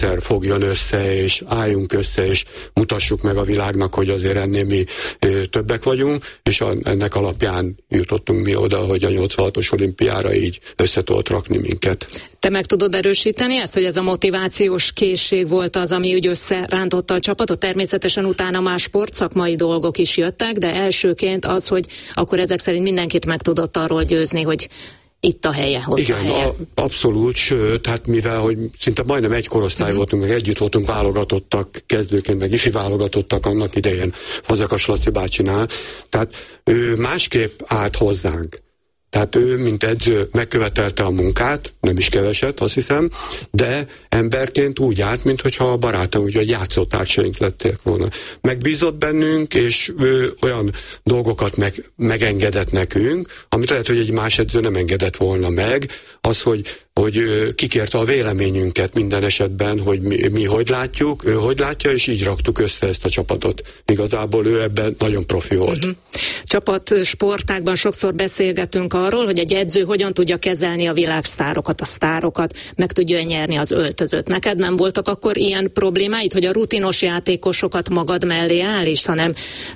karakter fogjon össze, és álljunk össze, és mutassuk meg a világnak, hogy azért ennél mi többek vagyunk, és ennek alapján jutottunk mi oda, hogy a 86-os olimpiára így össze tudott rakni minket. Te meg tudod erősíteni ezt, hogy ez a motivációs készség volt az, ami úgy összerántotta a csapatot? Természetesen utána más sportszakmai dolgok is jöttek, de elsőként az, hogy akkor ezek szerint mindenkit meg tudott arról győzni, hogy itt a helye, ott igen, a helye. Abszolút, sőt, hát mivel, hogy szinte majdnem egy korosztály voltunk, meg együtt voltunk válogatottak, kezdőként, meg ifi válogatottak annak idején Fazekas Laci bácsinál, tehát ő másképp állt hozzánk. Tehát ő, mint edző, megkövetelte a munkát, nem is keveset, azt hiszem, de emberként úgy állt, mintha a barátom, úgyhogy játszótársaink lettek volna. Megbízott bennünk, és olyan dolgokat megengedett nekünk, amit lehet, hogy egy más edző nem engedett volna meg, az, hogy kikérte a véleményünket minden esetben, hogy mi hogy látjuk, ő hogy látja, és így raktuk össze ezt a csapatot. Igazából ő ebben nagyon profi volt. Csapat sportákban sokszor beszélgetünk arról, hogy egy edző hogyan tudja kezelni a világsztárokat, a sztárokat, meg tudja nyerni az öltözőt. Neked nem voltak akkor ilyen problémáid, hogy a rutinos játékosokat magad mellé állítsd, hanem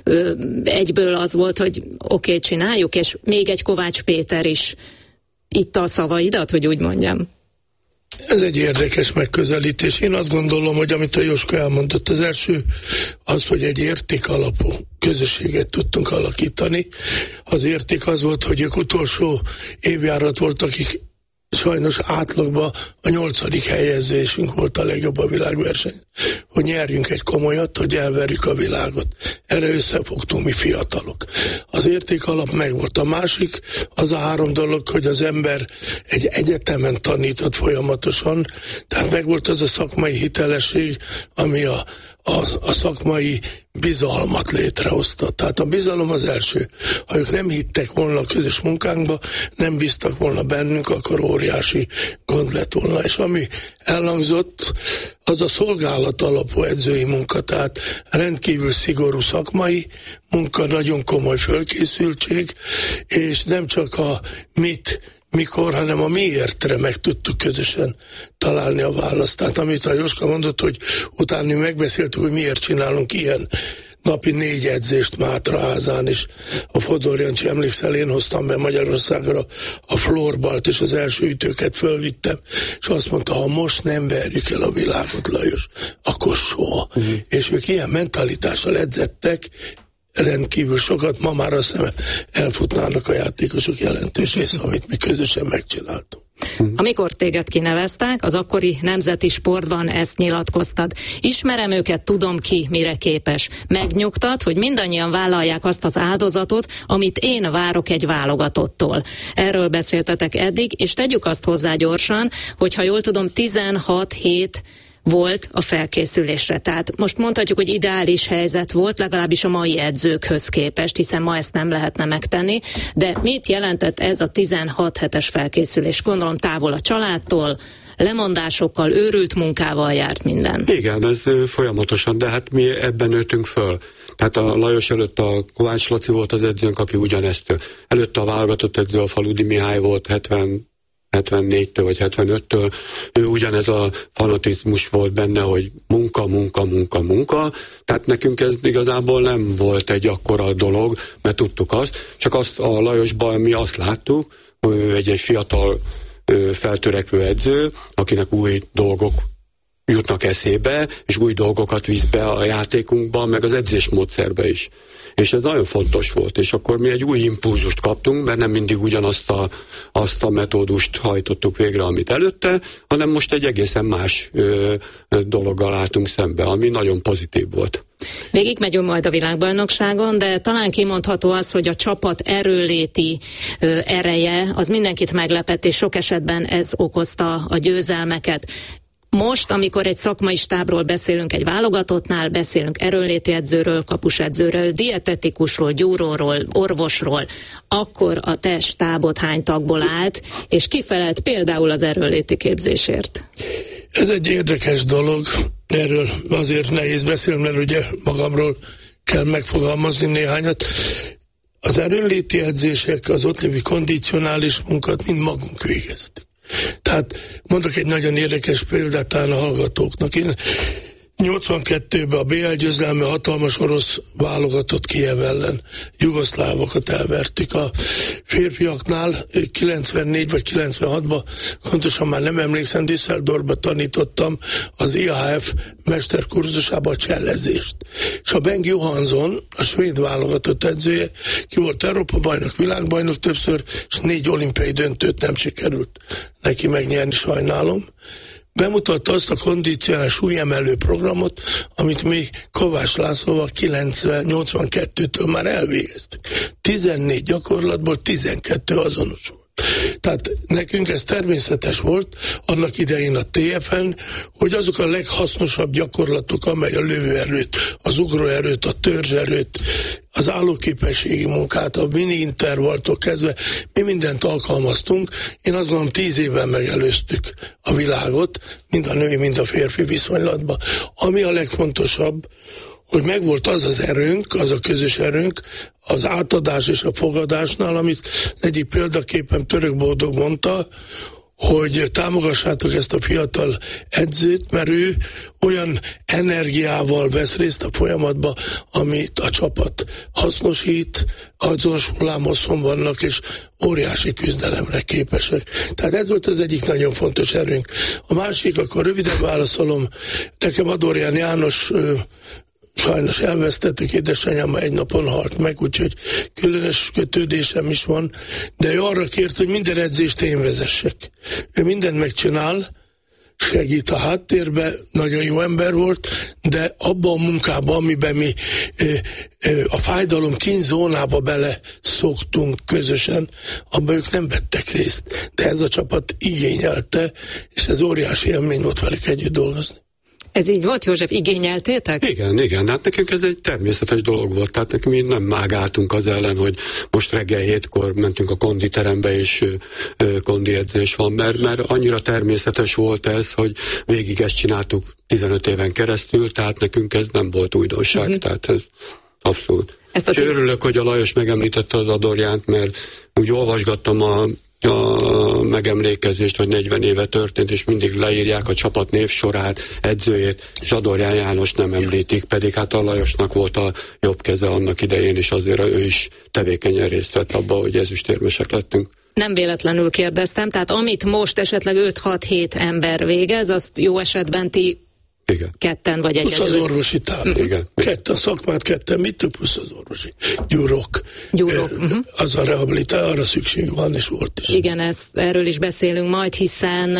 egyből az volt, hogy oké, csináljuk, és még egy Kovács Péter is itta a szavaidat, hogy úgy mondjam? Ez egy érdekes megközelítés. Én azt gondolom, hogy amit a Jóska elmondott, az első az, hogy egy értékalapú közösséget tudtunk alakítani. Az érték az volt, hogy ők utolsó évjárat volt, akik sajnos átlagban a 8. helyezésünk volt a legjobb a világverseny, hogy nyerjünk egy komolyat, hogy elverjük a világot. Erre összefogtunk mi fiatalok. Az értékalap megvolt. A másik, az a 3 dolog, hogy az ember egy egyetemen tanított folyamatosan, tehát megvolt az a szakmai hitelesség, ami a szakmai bizalmat létrehozta. Tehát a bizalom az első. Ha ők nem hittek volna a közös munkánkba, nem bíztak volna bennünk, akkor óriási gond lett volna. És ami elhangzott, az a szolgálat alapú edzői munka, tehát rendkívül szigorú szakmai munka, nagyon komoly fölkészültség, és nem csak a mikor, hanem a miértre meg tudtuk közösen találni a választ. Tehát amit a Jóska mondott, hogy utána mi megbeszéltük, hogy miért csinálunk ilyen napi 4 edzést Mátraházán, és a Fodor Jancsi, emlékszel, én hoztam be Magyarországra a florbalt, és az első ütőket fölvittem, és azt mondta, ha most nem verjük el a világot, Lajos, akkor soha. És ők ilyen mentalitással edzettek, rendkívül sokat, ma már azt hiszem elfutnának a játékosok jelentős része, amit mi közösen megcsináltunk. Amikor téged kineveztek, az akkori Nemzeti Sportban ezt nyilatkoztad. Ismerem őket, tudom ki, mire képes. Megnyugtat, hogy mindannyian vállalják azt az áldozatot, amit én várok egy válogatottól. Erről beszéltetek eddig, és tegyük azt hozzá gyorsan, hogy ha jól tudom, 16 hét volt a felkészülésre. Tehát most mondhatjuk, hogy ideális helyzet volt, legalábbis a mai edzőkhöz képest, hiszen ma ezt nem lehetne megtenni, de mit jelentett ez a 16 hetes felkészülés? Gondolom távol a családtól, lemondásokkal, őrült munkával járt minden. Igen, ez folyamatosan, de hát mi ebben nőttünk föl. Tehát a Lajos előtt a Kovács Laci volt az edzőnk, aki ugyanezt. Előtte a válogatott edző a Faludi Mihály volt 74-től vagy 75-től, ő ugyanez a fanatizmus volt benne, hogy munka, tehát nekünk ez igazából nem volt egy akkora dolog, mert tudtuk azt, csak azt a Lajosban mi azt láttuk, hogy ő egy fiatal feltörekvő edző, akinek új dolgok jutnak eszébe, és új dolgokat visz be a játékunkba, meg az edzésmódszerbe is. És ez nagyon fontos volt, és akkor mi egy új impulzust kaptunk, mert nem mindig ugyanazt a metódust hajtottuk végre, amit előtte, hanem most egy egészen más dologgal álltunk szembe, ami nagyon pozitív volt. Végig megyünk majd a világbajnokságon, de talán kimondható az, hogy a csapat erőléti ereje, az mindenkit meglepett, és sok esetben ez okozta a győzelmeket. Most, amikor egy szakmai stábról beszélünk, egy válogatottnál, beszélünk erőnléti edzőről, kapusedzőről, dietetikusról, gyúróról, orvosról, akkor a te stábod hány tagból állt, és kifelelt például az erőnléti képzésért? Ez egy érdekes dolog, erről azért nehéz beszélni, mert ugye magamról kell megfogalmazni néhányat. Az erőnléti edzések, az ott lévő kondicionális munkát mind magunk végeztük. Tehát mondok egy nagyon érdekes példát talán a hallgatóknak. Én 82-ben a BL győzelme hatalmas orosz válogatott Kijev ellen. Jugoszlávokat elvertük. A férfiaknál 94 vagy 96-ban, pontosan már nem emlékszem, Düsseldorfba tanítottam az IAF mesterkurzusába a csellezést. És a Bengt Johansson, a svéd válogatott edzője, ki volt Európa-bajnok, világbajnok többször, és 4 olimpiai döntőt nem sikerült neki megnyerni, sajnálom. Bemutatta azt a kondicionális súlyemelő programot, amit mi Kovács Lászlóval 82-től már elvégeztük. 14 gyakorlatból 12 azonos volt. Tehát nekünk ez természetes volt annak idején a TFN, hogy azok a leghasznosabb gyakorlatok, amely a lövőerőt, az ugróerőt, a törzserőt, az állóképességi munkát, a mini intervalltól kezdve mi mindent alkalmaztunk. Én azt gondolom 10 évvel megelőztük a világot, mind a női, mind a férfi viszonylatban. Ami a legfontosabb, hogy megvolt az az erőnk, az a közös erőnk, az átadás és a fogadásnál, amit az egyik példaképpen Török Boldog mondta, hogy támogassátok ezt a fiatal edzőt, mert ő olyan energiával vesz részt a folyamatba, amit a csapat hasznosít, azonos hullámhosszon vannak, és óriási küzdelemre képesek. Tehát ez volt az egyik nagyon fontos erőnk. A másik, akkor röviden válaszolom, nekem Adorján János sajnos elvesztettük, édesanyám egy napon halt meg, úgyhogy különös kötődésem is van, de ő arra kért, hogy minden edzést én vezessek. Ő mindent megcsinál, segít a háttérbe, nagyon jó ember volt, de abban a munkában, amiben mi a fájdalom kínzónába bele szoktunk közösen, abban ők nem vettek részt. De ez a csapat igényelte, és ez óriási élmény volt velük együtt dolgozni. Ez így volt, József? Igényeltétek? Igen. Hát nekünk ez egy természetes dolog volt. Tehát nekünk mi nem mágáltunk az ellen, hogy most reggel 7-kor mentünk a konditerembe, és kondi edzés van, mert annyira természetes volt ez, hogy végig ezt csináltuk 15 éven keresztül, tehát nekünk ez nem volt újdonság. Tehát ez abszolút. És örülök, hogy a Lajos megemlítette az Adorjánt, mert úgy olvasgattam a megemlékezést, hogy 40 éve történt, és mindig leírják a csapat névsorát, edzőjét, és Adorján János nem említik, pedig hát a Lajosnak volt a jobb keze annak idején, és azért ő is tevékenyen részt vett abban, hogy ezüstérmesek lettünk. Nem véletlenül kérdeztem, tehát amit most esetleg 5-6-7 ember végez, azt jó esetben ti igen. Ketten vagy egyedül. Plusz az orvosi tábor. Igen. Ketten szakmát, ketten mit több, plusz az orvosi. Gyurok. Az a rehabilitál, arra szükség van, és volt is. Igen, erről is beszélünk majd, hiszen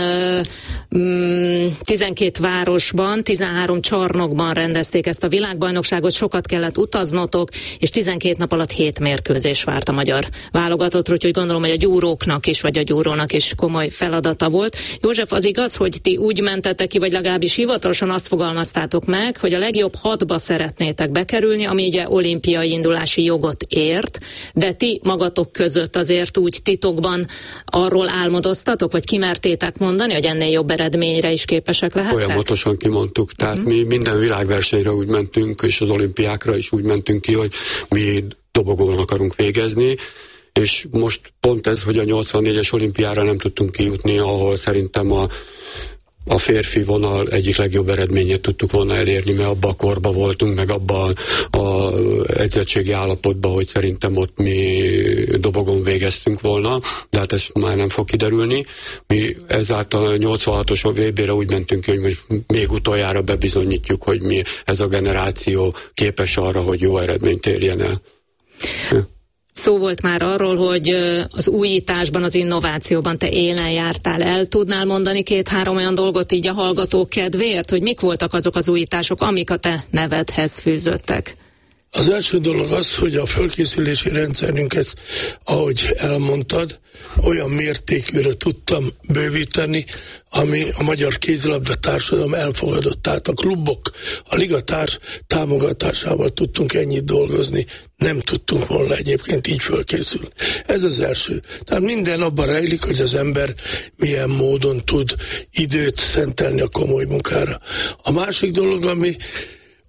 12 városban, 13 csarnokban rendezték ezt a világbajnokságot, sokat kellett utaznotok, és 12 nap alatt 7 mérkőzés várt a magyar válogatott, úgyhogy gondolom, hogy a gyúróknak is, vagy a gyúrónak is komoly feladata volt. József, az igaz, hogy ti úgy mentetek ki, vagy legalábbis hivatalosan azt fogalmaztátok meg, hogy a legjobb 6-ba szeretnétek bekerülni, ami ugye olimpiai indulási jogot ért, de ti magatok között azért úgy titokban arról álmodoztatok, vagy kimertétek mondani, hogy ennél jobb eredményre is képesek lehettek? Folyamatosan kimondtuk, tehát mi minden világversenyre úgy mentünk, és az olimpiákra is úgy mentünk ki, hogy mi dobogón akarunk végezni, és most pont ez, hogy a 84-es olimpiára nem tudtunk kijutni, ahol szerintem a férfi vonal egyik legjobb eredményét tudtuk volna elérni, mert abban a korban voltunk, meg abban az edzettségi állapotban, hogy szerintem ott mi dobogon végeztünk volna, de hát ez már nem fog kiderülni. Mi ezáltal 86-os VB-re úgy mentünk ki, hogy most még utoljára bebizonyítjuk, hogy mi ez a generáció képes arra, hogy jó eredményt érjen el. Szó volt már arról, hogy az újításban, az innovációban te élen jártál. El tudnál mondani 2-3 olyan dolgot így a hallgatók kedvéért, hogy mik voltak azok az újítások, amik a te nevedhez fűződtek? Az első dolog az, hogy a fölkészülési rendszerünket, ahogy elmondtad, olyan mértékűre tudtam bővíteni, ami a magyar kézilabda társadalom elfogadott. Tehát a klubok, a ligatárs támogatásával tudtunk ennyit dolgozni. Nem tudtunk volna egyébként így fölkészülni. Ez az első. Tehát minden abban rejlik, hogy az ember milyen módon tud időt szentelni a komoly munkára. A másik dolog, ami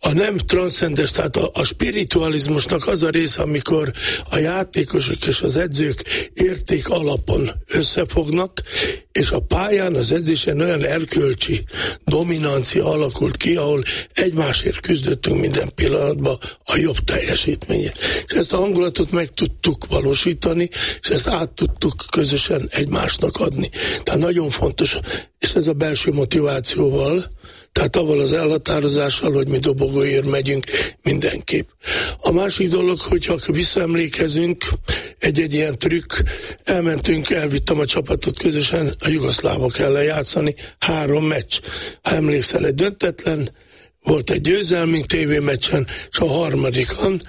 a nem transzcendens, tehát a spiritualizmusnak az a rész, amikor a játékosok és az edzők érték alapon összefognak, és a pályán, az edzésen olyan erkölcsi dominancia alakult ki, ahol egymásért küzdöttünk minden pillanatban a jobb teljesítményért. És ezt a hangulatot meg tudtuk valósítani, és ezt át tudtuk közösen egymásnak adni. Tehát nagyon fontos, és ez a belső motivációval, tehát avval az elhatározással, hogy mi dobogóért megyünk mindenképp. A másik dolog, hogyha visszaemlékezünk, egy ilyen trükk, elvittem a csapatot közösen a jugoszlávok ellen játszani, 3 meccs. Ha emlékszel, egy döntetlen, volt egy győzelmünk tévémeccsen, és a harmadikon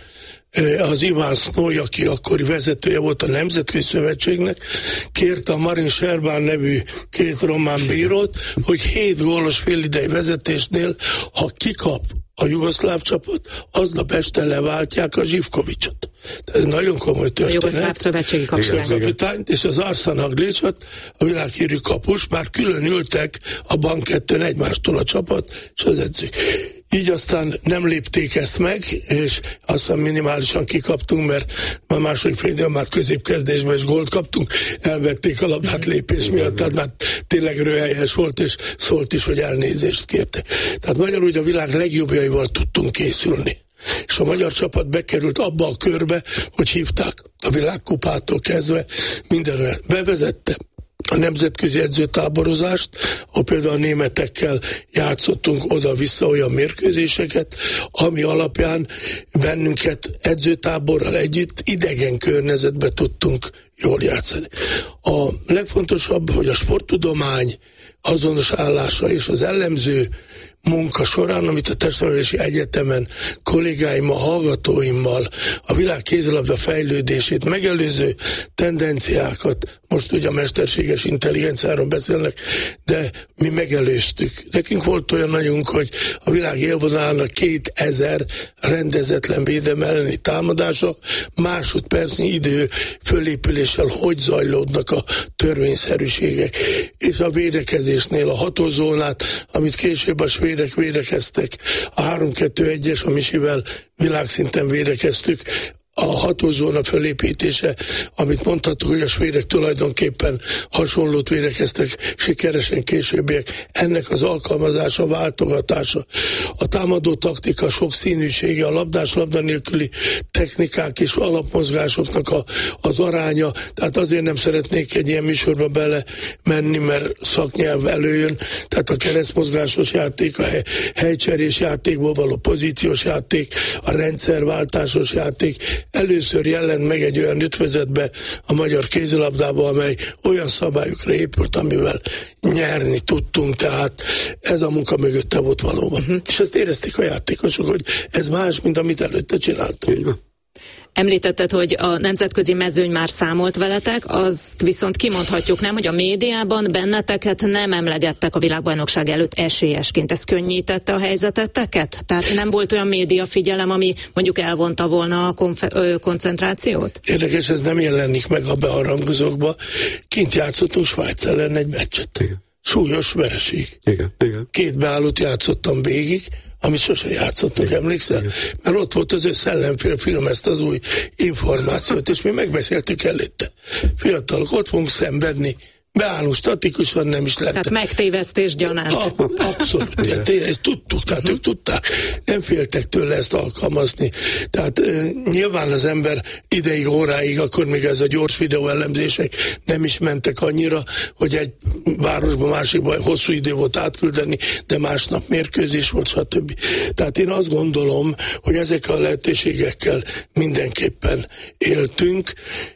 az Iván Snoy, aki akkori vezetője volt a Nemzetközi Szövetségnek, kérte a Marin Sherbán nevű 2 román bírót, hogy 7 gólos félidei vezetésnél, ha kikap a jugoszláv csapat, aznap este leváltják a Zsivkovicsot. Ez nagyon komoly történet. A Jugoszláv Szövetségi kapitányt, és az Arslan Haglicsot, a világhírű kapus, már külön ültek a bankettőn egymástól a csapat és az edzők. Így aztán nem lépték ezt meg, és aztán minimálisan kikaptunk, mert a második fél időben már középkezdésben is gólt kaptunk, elvették a labdát lépés miatt, tehát már tényleg röhelyes volt, és szólt is, hogy elnézést kérte. Tehát magyarul, hogy a világ legjobbjaival tudtunk készülni. És a magyar csapat bekerült abba a körbe, hogy hívták a világkupától kezdve, mindenre bevezette a nemzetközi edzőtáborozást, ahol például a németekkel játszottunk oda-vissza olyan mérkőzéseket, ami alapján bennünket edzőtáborral együtt idegen környezetbe tudtunk jól játszani. A legfontosabb, hogy a sporttudomány azonos állása és az elemző munka során, amit a Testnevelési Egyetemen kollégáimmal, hallgatóimmal a világ kézilabda fejlődését megelőző tendenciákat, most ugye a mesterséges intelligenciáról beszélnek, de mi megelőztük. Nekünk volt olyan nagyunk, hogy a világ élvonalának 2000 rendezetlen védelem elleni támadása másodpercnyi idő fölépüléssel hogy zajlódnak a törvényszerűségek. És a védekezésnél a hatózónát, amit később a svédek védekeztek, a 3-2-1-es, a Misivel világszinten védekeztük, a hatózóna fölépítése, amit mondhatok, hogy a svédek tulajdonképpen hasonlót védekeztek sikeresen későbbiek, ennek az alkalmazása, váltogatása, a támadó taktika sokszínűsége, a labda nélküli technikák és alapmozgásoknak az aránya, tehát azért nem szeretnék egy ilyen műsorba bele menni, mert szaknyelv előjön, tehát a keresztmozgásos játék, a helycserés játékból való pozíciós játék, a rendszerváltásos játék, először jelent meg egy olyan ötvezetbe a magyar kézilabdába, amely olyan szabályokra épült, amivel nyerni tudtunk, tehát ez a munka mögötte volt valóban. És ezt érezték a játékosok, hogy ez más, mint amit előtte csináltunk. Említetted, hogy a nemzetközi mezőny már számolt veletek, azt viszont kimondhatjuk, nem, hogy a médiában benneteket nem emlegettek a világbajnokság előtt esélyesként. Ez könnyítette a helyzeteteket? Tehát nem volt olyan média figyelem, ami mondjuk elvonta volna a koncentrációt? Érdekes, ez nem jelenik meg a beharangozókba. Kint játszottunk Svájc ellen egy meccset. Igen. Súlyos vereség. Igen. 2 beállót játszottam végig, amit sose játszottunk, emlékszel? Mert ott volt az összellenfél ezt az új információt, és mi megbeszéltük előtte. Fiatalok, ott fogunk szenvedni, beállunk statikusan, nem is lett. Tehát megtévesztés gyanánt. Abszolút. Ezt tudtuk, tehát ők tudták. Nem féltek tőle ezt alkalmazni. Tehát nyilván az ember ideig, óráig, akkor még ez a gyors videó elemzések nem is mentek annyira, hogy egy városba, másikba hosszú idő volt átküldeni, de másnap mérkőzés volt, stb. Tehát én azt gondolom, hogy ezekkel a lehetőségekkel mindenképpen éltünk,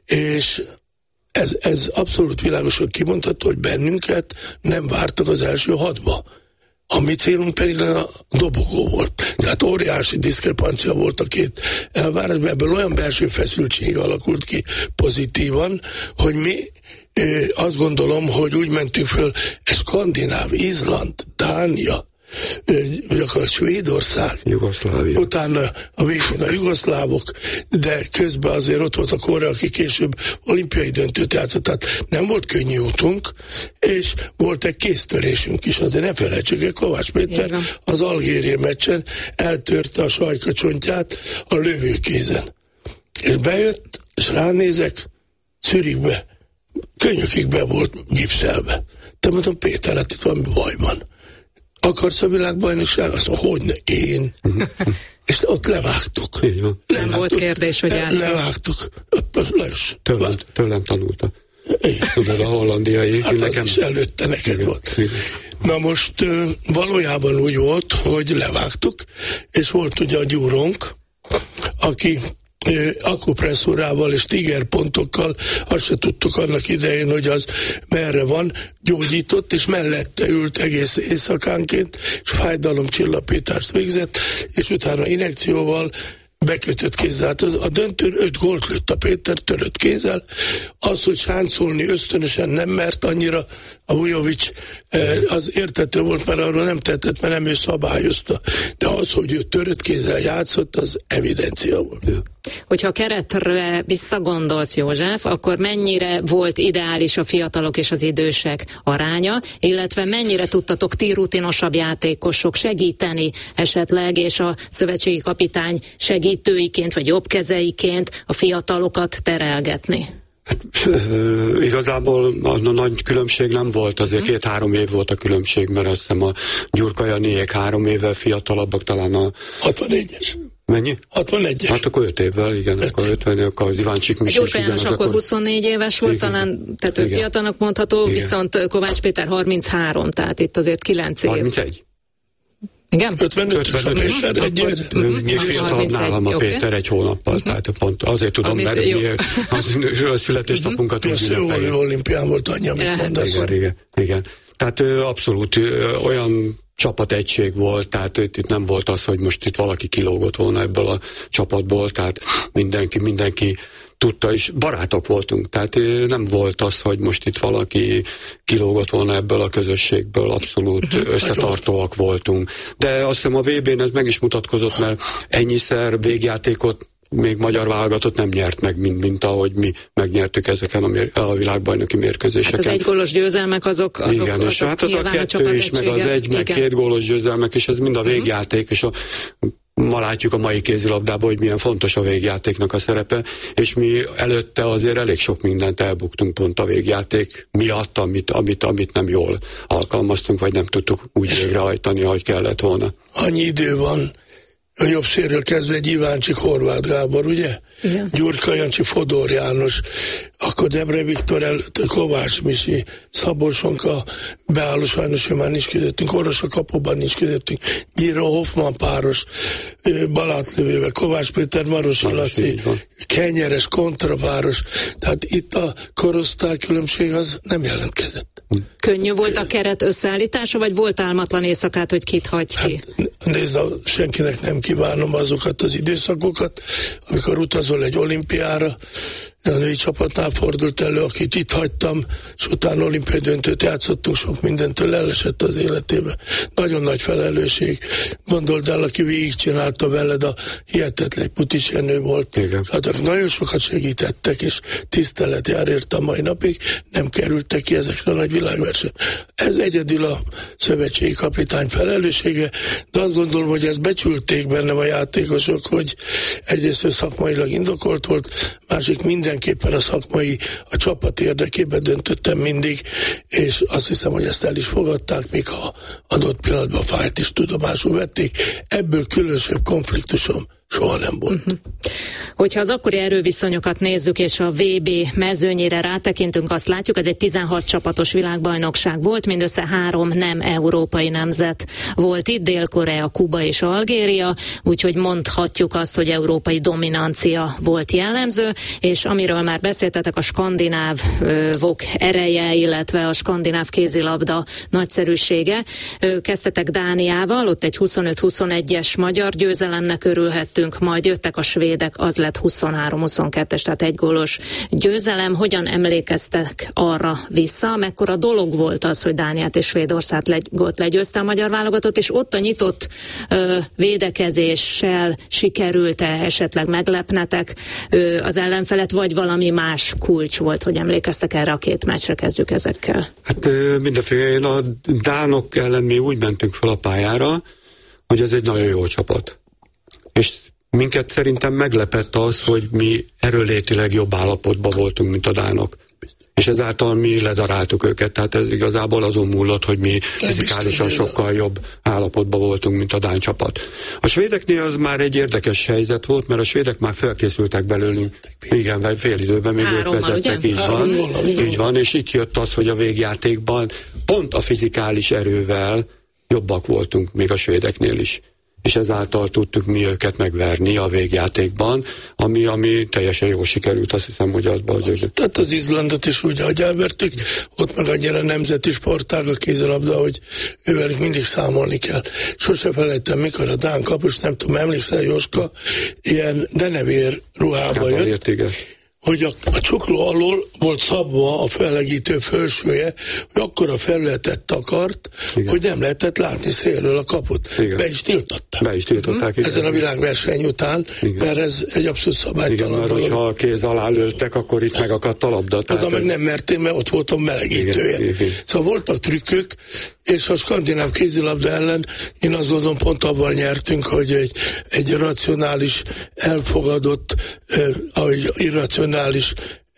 és ez abszolút világosan kimondható, hogy bennünket nem vártak az első 6-ba. A mi célunk pedig a dobogó volt. Tehát óriási diszkrepancia volt a 2 elvárásban, ebből olyan belső feszültség alakult ki pozitívan, hogy mi azt gondolom, hogy úgy mentünk föl, Skandináv, Izland, Dánia, a Svédország, Jugoszlávia. Utána a végén a jugoszlávok, de közben azért ott volt a Korea, aki később olimpiai döntőt játszott, tehát nem volt könnyű útunk, és volt egy kéztörésünk is, azért ne felejtsük el, Kovács Péter az algériai meccsen eltörte a sajkacsontját a lövőkézen. És bejött, és ránézek, Zürichbe, könnyökig be volt gipszelve. Te mondom, Péter, hát itt valami baj van. Akarsz a világbajnokság? Azt mondom, hogyne, én. És ott levágtuk. Nem volt kérdés, hogy játszol. Levágtuk. Lajos. Tőlem tanulta. Tudod, a hollandiai. Hát nekem is előtte neked volt. Na most valójában úgy volt, hogy levágtuk, és volt ugye a gyúrónk, aki akupresszorával és tigerpontokkal, azt se tudtuk annak idején, hogy az merre van, gyógyított, és mellette ült egész éjszakánként, és fájdalomcsillapítást végzett, és utána injekcióval bekötött kézzel. A döntőn 5 gólt lőtt a Péter törött kézzel. Az, hogy sáncolni ösztönösen nem mert annyira, a Vujović az értető volt, mert arról nem tehetett, mert nem ő szabályozta. De az, hogy ő törött kézzel játszott, az evidencia volt. Hogyha keretre visszagondolsz, József, akkor mennyire volt ideális a fiatalok és az idősek aránya, illetve mennyire tudtatok ti rutinosabb játékosok segíteni esetleg, és a szövetségi kapitány segítőiként, vagy jobbkezeiként a fiatalokat terelgetni? Igazából a nagy különbség nem volt, azért 2-3 év volt a különbség, mert azt hiszem a Gyurka Janiék 3 évvel fiatalabbak, talán a 64-es. Mennyi? 61-es. Hát akkor 5 évvel, igen, akkor 50, akkor Iváncsik Misis. Gyurka János akkor 24 éves volt, igen, talán, tehát ő fiatalnak mondható, igen. Viszont Kovács Péter 33, tehát itt azért 9 év. 31? Igen? 55-ös a Péter egy még fiatalabb nálam a Péter egy hónappal, tehát pont azért tudom, mert a születésnapunkat úgy ünnepeljük. Olimpián volt anyja, mit mondasz. Igen. Tehát abszolút olyan csapategység volt, tehát itt nem volt az, hogy most itt valaki kilógott volna ebből a csapatból, tehát mindenki tudta, és barátok voltunk, tehát nem volt az, hogy most itt valaki kilógott volna ebből a közösségből, abszolút összetartóak voltunk. De azt hiszem a VB-n ez meg is mutatkozott, mert ennyiszer végjátékot még magyar válogatott nem nyert meg, mint ahogy mi megnyertük ezeken a világbajnoki mérkőzéseken. Hát az 1 gólos győzelmek azok igen, és hát az a 2 is, meg az 1, meg 2 gólos győzelmek, és ez mind a végjáték, és ma látjuk a mai kézilabdában, hogy milyen fontos a végjátéknak a szerepe, és mi előtte azért elég sok mindent elbuktunk pont a végjáték miatt, amit nem jól alkalmaztunk, vagy nem tudtuk úgy végrehajtani, ahogy kellett volna. Annyi idő van, a jobb szélről kezdve egy Iváncsik, Horváth Gábor, ugye? Igen. Gyurka Jancsi, Fodor János, akkor Debre Viktor, Kovács Misi, Szabolcsonka beálló, sajnos már nincs közöttünk, Orosz a kapuban nincs közöttünk, Bíró Hoffman páros, balátlövővel, Kovács Péter, Marosi Laci, Kenyeres kontrapáros, tehát itt a korosztály különbség az nem jelentkezett. Könnyű volt a keret összeállítása, vagy volt álmatlan éjszakát, hogy kit hagy ki? Hát, nézd, senkinek nem kívánom azokat az időszakokat, amikor utazol egy olimpiára, a női csapatnál fordult elő, akit itt hagytam, és utána olimpiai döntőt játszottunk, sok mindentől elesett az életébe. Nagyon nagy felelősség. Gondold el, aki végigcsinálta veled, a hihetetlen Putis Jenő volt. Hát nagyon sokat segítettek, és tisztelet jár érte a mai napig, nem kerültek ki ezekre a nagy világversenyre. Ez egyedül a szövetségi kapitány felelőssége, de azt gondolom, hogy ezt becsülték bennem a játékosok, hogy egyrészt szakmailag indokolt volt, másik mindenképpen a csapat érdekében döntöttem mindig, és azt hiszem, hogy ezt el is fogadták, még ha adott pillanatban a fájt is tudomásul vették. Ebből különösebb konfliktusom soha nem volt. Hogyha az akkori erőviszonyokat nézzük, és a VB mezőnyére rátekintünk, azt látjuk, ez egy 16 csapatos világbajnokság volt, mindössze 3 nem európai nemzet volt itt, Dél-Korea, Kuba és Algéria, úgyhogy mondhatjuk azt, hogy európai dominancia volt jellemző, és amiről már beszéltetek, a skandinávok ereje, illetve a skandináv kézilabda nagyszerűsége. Kezdtetek Dániával, ott egy 25-21-es magyar győzelemnek örülhettünk, vezettünk, majd jöttek a svédek, az lett 23-22-es, tehát egy gólos győzelem. Hogyan emlékeztek arra vissza, mekkora dolog volt az, hogy Dániát és Svédországot legyőzte a magyar válogatott, és ott a nyitott védekezéssel sikerült-e esetleg meglepnetek az ellenfelet, vagy valami más kulcs volt, hogy emlékeztek erre a két meccsre? Kezdjük ezekkel. Hát mindenféle, a dánok ellen mi úgy mentünk fel a pályára, hogy ez egy nagyon jó csapat. És minket szerintem meglepett az, hogy mi erőlétileg jobb állapotban voltunk, mint a dánok. És ezáltal mi ledaráltuk őket, tehát ez igazából azon múlott, hogy mi fizikálisan sokkal jobb állapotban voltunk, mint a dán csapat. A svédeknél az már egy érdekes helyzet volt, mert a svédek már felkészültek belőlünk. Igen, vagy fél időben még ők vezettek, így van, és itt jött az, hogy a végjátékban pont a fizikális erővel jobbak voltunk még a svédeknél is. És ezáltal tudtuk mi őket megverni a végjátékban, ami teljesen jól sikerült, azt hiszem, hogy azban, hogy... Tehát az Izlandot is úgy, ahogy elvertük, ott meg annyira nemzeti sportág a kézilabda, hogy ővelük mindig számolni kell. Sose felejtem, mikor a dán kapus, nem tudom, emlékszel, Jóska, ilyen denevér ruhába jött, hogy a csukló alól volt szabva a fellegítő fölsője, hogy akkora felületet takart, igen, hogy nem lehetett látni szélről a kaput. Igen. Be is tiltották. Ezen a világverseny után, igen, mert ez egy abszolút szabálytalan dolog. Mert hogyha a kéz alá lőttek, akkor itt megakadt a labda. Oda meg nem mertem, mert ott voltam melegítője. Igen. Szóval voltak trükkök, és a skandináv kézilabda ellen én azt gondolom pont abban nyertünk, hogy egy racionális, elfogadott, irracionális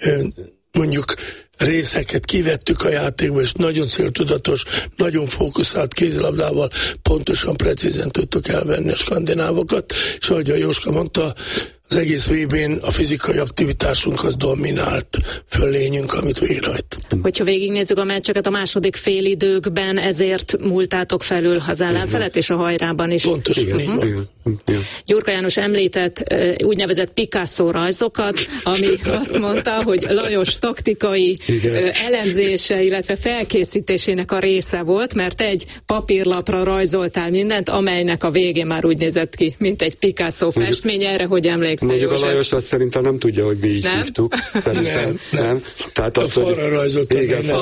mondjuk részeket kivettük a játékba, és nagyon céltudatos, nagyon fókuszált kézilabdával pontosan, precízen tudtuk elvenni a skandinávokat, és ahogy a Jóska mondta, az egész VB-n a fizikai aktivitásunk az dominált fölényünk, amit végrehajtottunk. Hogyha végignézzük a meccseket a második félidőkben, ezért múltátok felül az ellenfelet, és a hajrában is. Pontosan, igen. Gyurka János említett úgynevezett Picasso rajzokat, ami azt mondta, hogy Lajos taktikai elemzése, illetve felkészítésének a része volt, mert egy papírlapra rajzoltál mindent, amelynek a végén már úgy nézett ki, mint egy Picasso festmény. Erre hogy emlékszel? Mondjuk a Lajos azt szerintem nem tudja, hogy mi így hívtuk. Nem. Tehát a falra rajzoltam.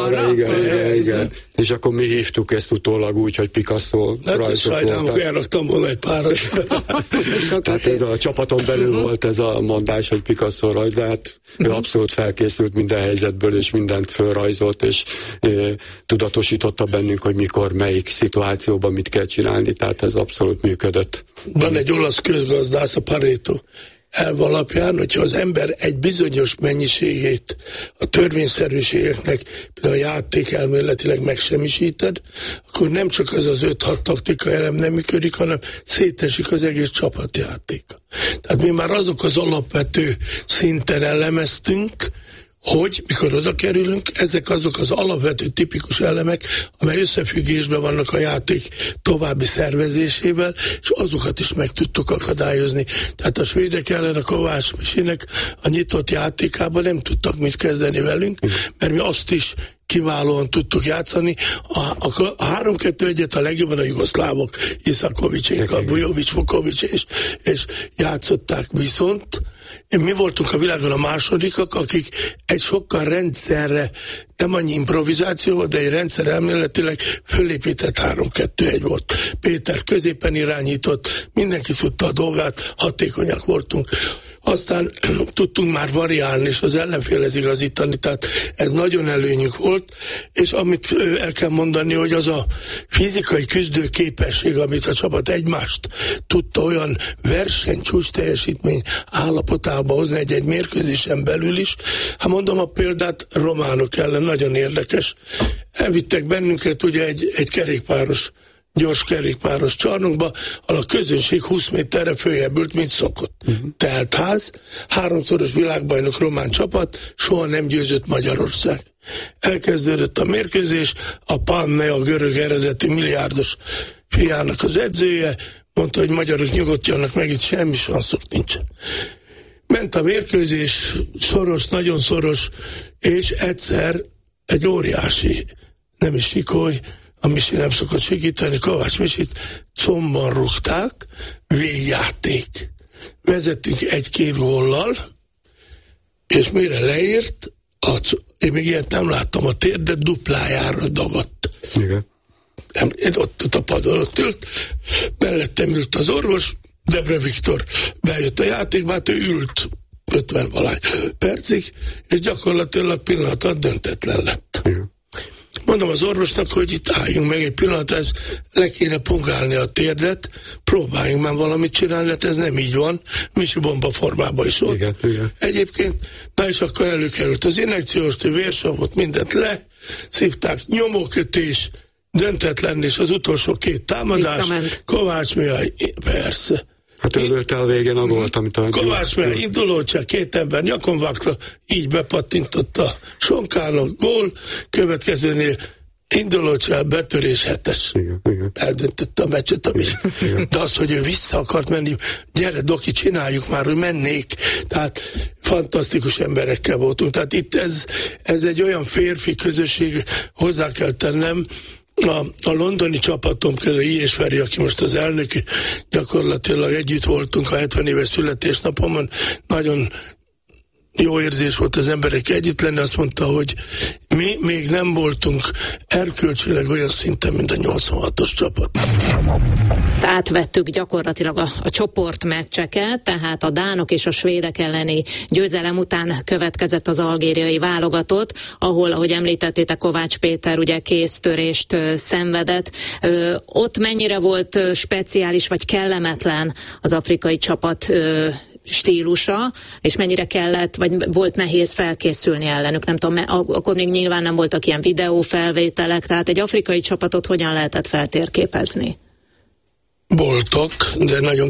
Igen. És akkor mi hívtuk ezt utólag úgy, hogy Picasso rajzok voltak. Elraktam volna egy párat. Tehát ez a csapaton belül volt ez a mondás, hogy Picasso rajz, de hát ő abszolút felkészült minden helyzetből, és mindent fölrajzolt, és tudatosította bennünk, hogy mikor, melyik szituációban mit kell csinálni, tehát ez abszolút működött. Van egy olasz közgazdász, a Pareto elv alapján, hogyha az ember egy bizonyos mennyiségét a törvényszerűségeknek, például a játék elméletileg megsemmisíted, akkor nem csak az 5-6 taktika elem nem működik, hanem szétesik az egész csapatjáték. Tehát mi már azok az alapvető szinten elemeztünk, hogy mikor oda kerülünk, ezek azok az alapvető tipikus elemek, amely összefüggésben vannak a játék további szervezésével, és azokat is meg tudtuk akadályozni. Tehát a svédek ellen a Kovács Misinek a nyitott játékában nem tudtak mit kezdeni velünk, mert mi azt is kiválóan tudtuk játszani. A 3-2-1-et a legjobban a jugoszlávok, Iszakovics, Bujovics, Fokovics és játszották, viszont mi voltunk a világon a másodikak, akik egy sokkal rendszerre, nem annyi improvizáció, de egy rendszer elméletileg fölépített 3-2-1 volt. Péter középen irányított, mindenki tudta a dolgát, hatékonyak voltunk. Aztán tudtunk már variálni, és az ellenfélhez igazítani, tehát ez nagyon előnyük volt, és amit el kell mondani, hogy az a fizikai küzdő képesség, amit a csapat egymást tudta olyan versenycsúcs teljesítmény állapotába hozni egy mérkőzésen belül is. Hát mondom a példát románok ellen, nagyon érdekes. Elvittek bennünket ugye egy kerékpáros, gyors kerékpáros csarnokba, ahol a közönség 20 méterre följebb ült, mint szokott. Telt ház, 3-szoros világbajnok román csapat, soha nem győzött Magyarország. Elkezdődött a mérkőzés, a Panne, a görög eredetű milliárdos fiának az edzője, mondta, hogy magyarok nyugodjanak meg, itt semmi sanszok nincsen. Ment a mérkőzés, szoros, nagyon szoros, és egyszer egy óriási, nem is Sikoly, a Misi nem szokott segíteni, Kovács Misit combban rúgták, végjáték. vezettünk 1-2 góllal, és mire leért, én még ilyet nem láttam, a térdet duplájára dagadt. Igen. Én ott a padon ott ült, mellettem ült az orvos, Debre Viktor bejött a játékba, hát ő ült 50-valány percig, és gyakorlatilag pillanat döntetlen lett. Igen. Mondom az orvosnak, hogy itt álljunk meg egy pillanat, ez le kéne punkálni a térdet, próbáljunk már valamit csinálni, hát ez nem így van, Misi bomba formában is volt. Igen. Egyébként, na és akkor előkerült az injekciós, vérsavot, mindent leszívták, nyomókötés, döntetlen, és az utolsó 2 támadás, visszament. Kovács Mihály, persze. Hát ölte a végén a gólt, amit a... Kovács Mihály indulócsák, 2 ember nyakon vágta, így bepattintott a sonkának, gól, következőnél indulócsák, betörés 7-es. Igen. Eldöntötte a meccset, de az, hogy ő vissza akart menni, gyere Doki, csináljuk már, hogy mennék. Tehát fantasztikus emberekkel voltunk. Tehát itt ez egy olyan férfi közösség, hozzá kell tennem, a londoni csapatom közül I. és Feri, aki most az elnök, gyakorlatilag együtt voltunk a 70 éves születésnapomon, nagyon jó érzés volt az emberek együtt lenni, azt mondta, hogy mi még nem voltunk erkölcsileg olyan szinten, mint a 86-os csapat. Átvettük gyakorlatilag a csoportmeccseket, tehát a dánok és a svédek elleni győzelem után következett az algériai válogatott, ahol, ahogy említettétek, Kovács Péter ugye kéztörést szenvedett. Ott mennyire volt speciális vagy kellemetlen az afrikai csapat stílusa, és mennyire kellett, vagy volt nehéz felkészülni ellenük, nem tudom, akkor még nyilván nem voltak ilyen videófelvételek, tehát egy afrikai csapatot hogyan lehetett feltérképezni? Voltak, de nagyon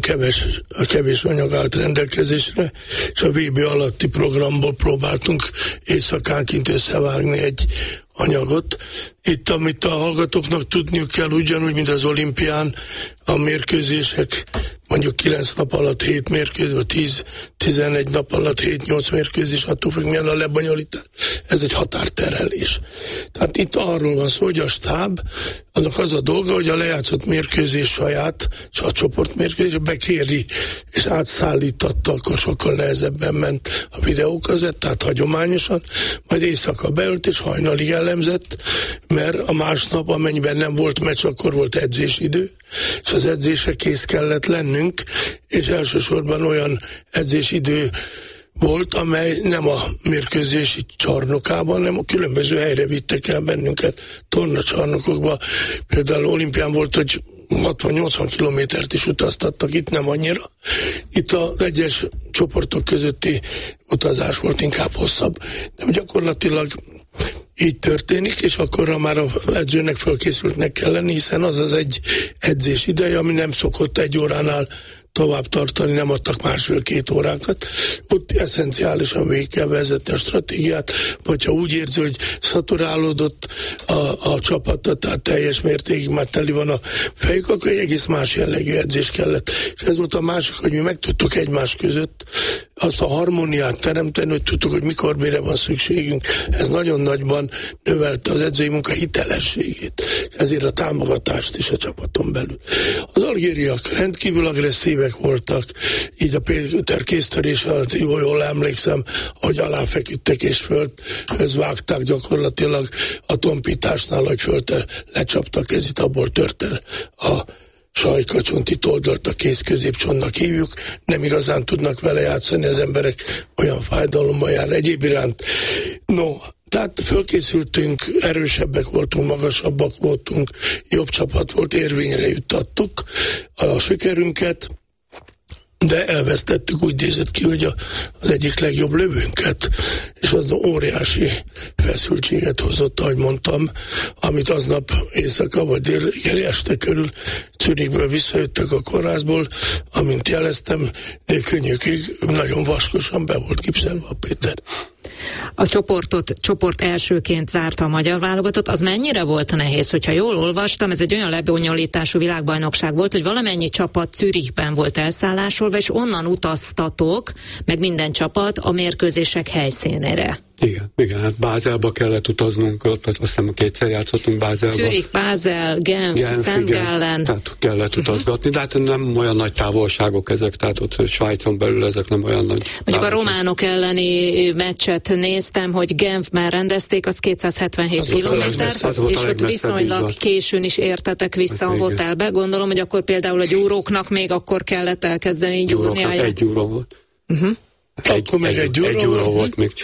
kevés anyag állt rendelkezésre, és a VB alatti programból próbáltunk éjszakánként összevágni egy anyagot. Itt, amit a hallgatóknak tudniuk kell, ugyanúgy, mint az olimpián, a mérkőzések mondjuk 9 nap alatt 7 mérkőzés, vagy 10-11 nap alatt 7-8 mérkőzés, attól függ, milyen a lebonyolítás. Ez egy határterelés. Tehát itt arról van szó, hogy a stáb, annak az a dolga, hogy a lejátszott mérkőzés saját, és a csoportmérkőzés bekéri, és átszállítatta, akkor sokkal nehezebben ment a videókazett, tehát hagyományosan, majd éjszaka beölt, és hajnalig elemzett, mert a másnap, amennyiben nem volt meccs, akkor volt edzésidő, és az edzésre kész kellett lennünk, és elsősorban olyan edzésidő volt, amely nem a mérkőzési csarnokában, hanem a különböző helyre vittek el bennünket, tornacsarnokokba. Például olimpián volt, hogy 60-80 kilométert is utaztattak, itt nem annyira. Itt az egyes csoportok közötti utazás volt inkább hosszabb. De gyakorlatilag így történik, és akkorra már az edzőnek felkészültnek kell lenni, hiszen az egy edzés ideje, ami nem szokott 1 óránál tovább tartani, nem adtak 1,5-2 órákat. Ott eszenciálisan végig kell vezetni a stratégiát, vagy ha úgy érzi, hogy szaturálódott a csapata, tehát teljes mértékig már teli van a fejük, akkor egy egész más jellegű edzés kellett. És ez volt a másik, hogy mi meg tudtuk egymás között azt a harmóniát teremteni, hogy tudtuk, hogy mikor mire van szükségünk. Ez nagyon nagyban növelte az edzői munka hitelességét, és ezért a támogatást is a csapaton belül. Az algériak rendkívül agresszívek voltak, így a Péter kéztörés alatt, jól emlékszem, hogy aláfeküdtek és földhöz vágták gyakorlatilag a tompításnál, hogy lecsaptak, ez itt abból tört el a sajkacsontit oldalt, a kéz-középcsontnak hívjuk, nem igazán tudnak vele játszani az emberek, olyan fájdalommal jár egyéb iránt. No, tehát fölkészültünk, erősebbek voltunk, magasabbak voltunk, jobb csapat volt, érvényre juttattuk a sikerünket, de elvesztettük, úgy nézett ki, hogy az egyik legjobb lövőnket, és az óriási feszültséget hozott, ahogy mondtam, amit aznap éjszaka vagy déli este körül Zürichből visszajöttek a kórházból, amint jeleztem, könnyűkig nagyon vaskosan be volt gipszelve a Péter. A csoport elsőként zárta a magyar válogatott, az mennyire volt nehéz, hogyha jól olvastam, ez egy olyan lebonyolítású világbajnokság volt, hogy valamennyi csapat Zürichben volt elszállásolva, és onnan utaztatok, meg minden csapat a mérkőzések helyszínére. Igen, hát Bázelba kellett utaznunk, ott azt hiszem 2-szer játszottunk Bázelba. Zürich, Bázel, Genf, Szent Gallen. Tehát kellett utazgatni, de hát nem olyan nagy távolságok ezek, tehát ott Svájcon belül ezek nem olyan nagy. Mondjuk a románok elleni meccset néztem, hogy Genfben rendezték, az 277 kilométer, és ott viszonylag későn is értetek vissza a hotelbe. Gondolom, hogy akkor például a gyúróknak még akkor kellett elkezdeni gyúrni. Egy gyúró volt. Akkor meg egy gyúró volt még.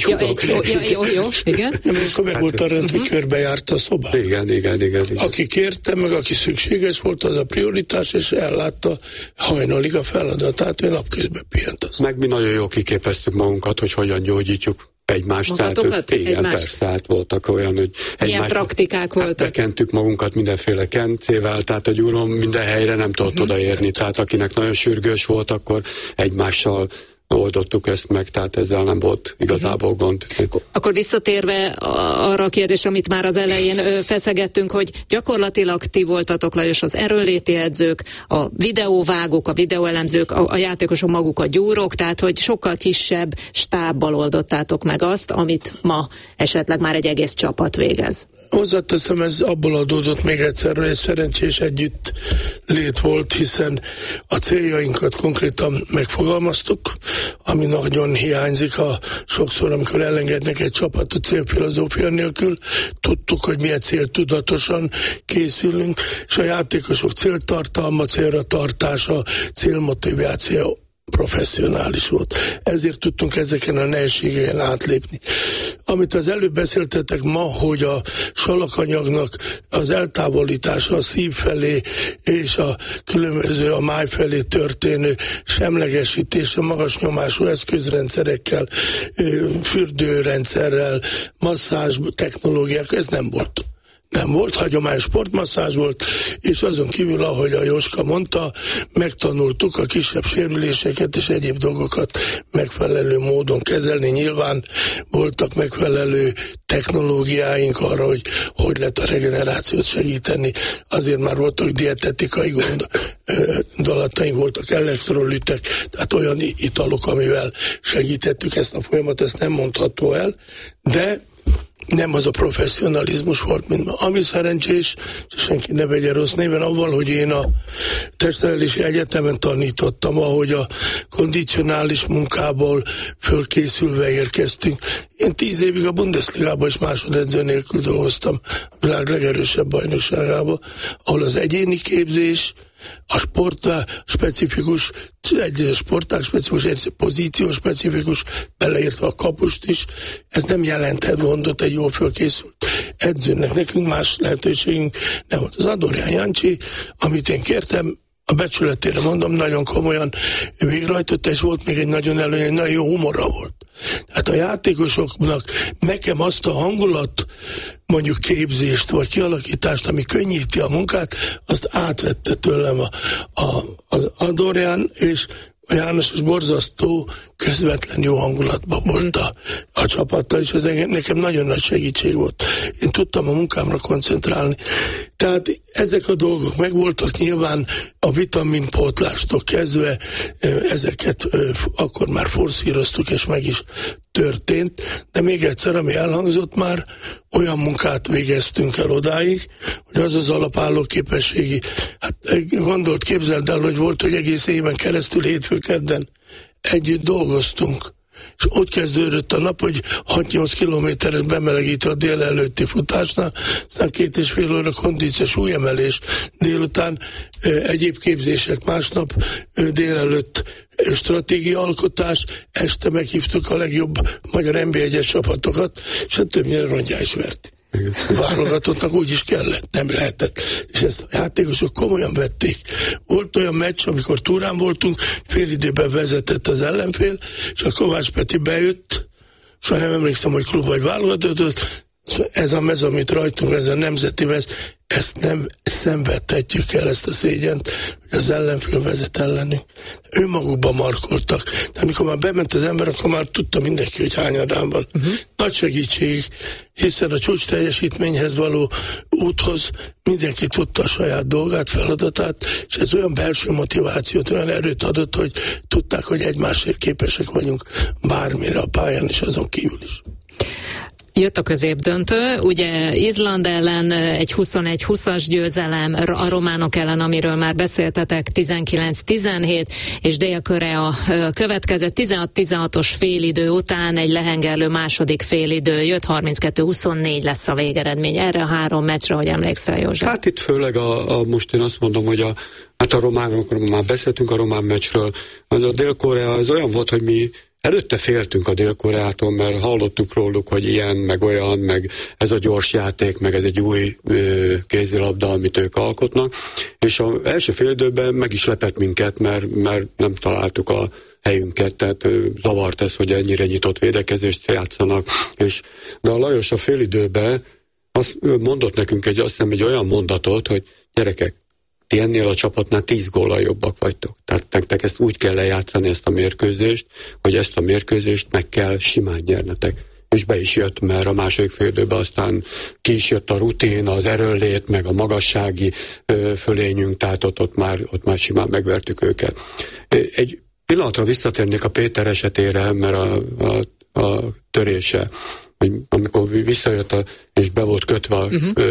Jó, igen. Akkor meg volt a rend, hogy körbejárta a szobát. Igen. Aki kérte, meg aki szükséges volt, az a prioritás, és ellátta hajnalig a feladatát, hogy napközben pihent azt. Meg mi nagyon jól kiképeztük magunkat, hogy hogyan gyógyítjuk egymást. Igen, persze, hát voltak olyan, hogy milyen praktikák voltak? Bekentük magunkat mindenféle kencével, tehát a gyúron minden helyre nem tudott odaérni, tehát akinek nagyon sürgős volt, akkor egymással oldottuk ezt meg, tehát ezzel nem volt igazából gond. Akkor visszatérve arra a kérdés, amit már az elején feszegettünk, hogy gyakorlatilag ti voltatok, Lajos, az erőnléti edzők, a videóvágók, a videóelemzők, a játékosok maguk a gyúrok, tehát hogy sokkal kisebb stábbal oldottátok meg azt, amit ma esetleg már egy egész csapat végez. Hozzáteszem, ez abból adódott még egyszer, hogy egy szerencsés együtt lét volt, hiszen a céljainkat konkrétan megfogalmaztuk, ami nagyon hiányzik sokszor, amikor elengednek egy csapatot célfilozófia nélkül. Tudtuk, hogy milyen céltudatosan készülünk, és a játékosok céltartalma, célra tartása, célmotiváció professzionális volt. Ezért tudtunk ezeken a nehézségeken átlépni. Amit az előbb beszéltetek ma, hogy a salakanyagnak az eltávolítása a szív felé és a különböző a máj felé történő semlegesítése magas nyomású eszközrendszerekkel, fürdőrendszerrel, masszázs technológiák, ez nem volt. Nem volt, hagyományos sportmasszázs volt, és azon kívül, ahogy a Jóska mondta, megtanultuk a kisebb sérüléseket és egyéb dolgokat megfelelő módon kezelni. Nyilván voltak megfelelő technológiáink arra, hogy lehet a regenerációt segíteni. Azért már voltak dietetikai gondolataink, voltak elektrolitek, tehát olyan italok, amivel segítettük ezt a folyamatot, ezt nem mondható el, de nem az a professzionalizmus volt, mint ma. Ami szerencsés, senki ne vegye rossz néven, avval, hogy én a testnevelési egyetemen tanítottam, ahogy a kondicionális munkából fölkészülve érkeztünk. Én 10 évig a Bundesligába is másodedző nélkül dolgoztam, a világ legerősebb bajnokságába, ahol az egyéni képzés, a sportág specifikus, egy sportág specifikus, egy pozíció specifikus, beleértve a kapust is, ez nem jelentett gondot egy jól fölkészült edzőnek. Nekünk más lehetőségünk nem volt. Az Adorján Jancsi, amit én kértem, a becsületére mondom, nagyon komolyan végrehajtotta, és volt még egy nagyon előny, nagyon jó humora volt. Hát a játékosoknak nekem azt a hangulat, mondjuk képzést vagy kialakítást, ami könnyíti a munkát, azt átvette tőlem az Adorján, és a Jánosos borzasztó, közvetlen jó hangulatban volt a csapattal, és ez nekem nagyon nagy segítség volt. Én tudtam a munkámra koncentrálni. Tehát ezek a dolgok megvoltak, nyilván a vitaminpótlástól kezdve ezeket akkor már forszíroztuk, és meg is történt, de még egyszer, ami elhangzott már, olyan munkát végeztünk el odáig, hogy az alapálló képességi, hát képzeld el, hogy volt, hogy egész éven keresztül hétfő-kedden együtt dolgoztunk. És ott kezdődött a nap, hogy 6-8 kilométeres bemelegítő a dél előtti futásnál, aztán 2,5 óra kondícia súlyemelés, délután egyéb képzések, másnap délelőtt stratégiaalkotás, este meghívtuk a legjobb magyar NB1-es csapatokat, és hát többnyire rongyá is verték. Válogatottnak úgy is kellett, nem lehetett. És ezt a játékosok komolyan vették. Volt olyan meccs, amikor túrán voltunk, fél időben vezetett az ellenfél, és a Kovács Peti bejött, és nem emlékszem, hogy klub vagy válogatott, ez a mez, amit rajtunk, ez a nemzeti mez, ezt nem szenvedhetjük el, ezt a szégyent, hogy az ellenfél vezet ellenünk. Önmagukban markoltak. De amikor már bement az ember, akkor már tudta mindenki, hogy hányadán van. Nagy segítség, hiszen a csúcs teljesítményhez való úthoz mindenki tudta a saját dolgát, feladatát, és ez olyan belső motivációt, olyan erőt adott, hogy tudták, hogy egymásért képesek vagyunk bármire a pályán, és azon kívül is. Jött a középdöntő, ugye Izland ellen egy 21-20-as győzelem, a románok ellen, amiről már beszéltetek, 19-17, és Dél-Korea következett 16-16-os félidő után egy lehengerlő második félidő jött, 32-24 lesz a végeredmény. Erre a 3 meccsre, hogy emlékszel, József? Hát itt főleg most én azt mondom, hogy a románokról már beszéltünk a román meccsről, a Dél-Korea az olyan volt, hogy mi előtte féltünk a Dél-Koreától, mert hallottuk róluk, hogy ilyen, meg olyan, meg ez a gyors játék, meg ez egy új kézilabda, amit ők alkotnak, és az első fél időben meg is lepett minket, mert nem találtuk a helyünket, tehát zavart ez, hogy ennyire nyitott védekezést játszanak, de a Lajos a fél időben azt mondott nekünk azt hiszem egy olyan mondatot, hogy gyerekek, ti ennél a csapatnál 10 góllal jobbak vagytok. Tehát nektek ezt úgy kell lejátszani, ezt a mérkőzést, hogy ezt a mérkőzést meg kell simán nyernetek. És be is jött, mert a második fél időben aztán ki is jött a rutin, az erőnlét, meg a magassági fölényünk, tehát ott már simán megvertük őket. Egy pillanatra visszatérnék a Péter esetére, mert a törése, hogy amikor visszajött és be volt kötve